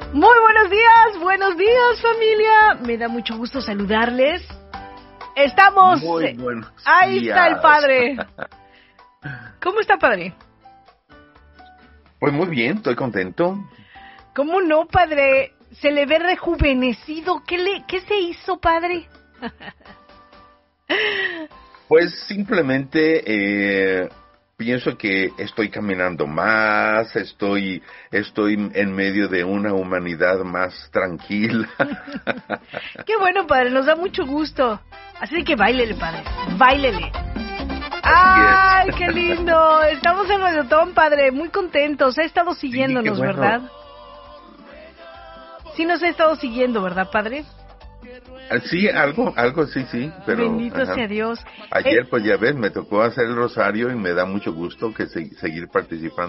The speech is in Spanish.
Muy buenos días familia. Me da mucho gusto saludarles. Estamos... Muy buenos Ahí días. está el padre. ¿Cómo está, padre? Pues muy bien, estoy contento. ¿Cómo no, padre? Se le ve rejuvenecido. ¿Qué se hizo, padre? Pues simplemente pienso que estoy caminando más, estoy en medio de una humanidad más tranquila. Qué bueno, padre, nos da mucho gusto. Así que báilele, padre, báilele. ¡Ay, qué lindo! Estamos en Radiotón, padre, muy contentos. Ha estado siguiéndonos, sí, bueno. ¿verdad? Sí nos ha estado siguiendo, ¿verdad, padre? Sí, algo, sí, pero... Bendito sea Dios. Ayer, pues ya ves, me tocó hacer el rosario y me da mucho gusto que seguir participando